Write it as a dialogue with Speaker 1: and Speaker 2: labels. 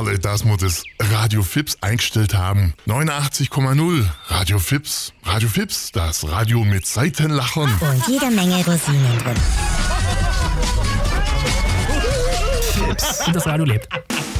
Speaker 1: Herrlich, dass wir das Radio Fips eingestellt haben. 89,0 Radio Fips. Radio Fips, das Radio mit Seitenlachern.
Speaker 2: Und jede Menge Rosinen drin.
Speaker 3: Fips. Das Radio lebt.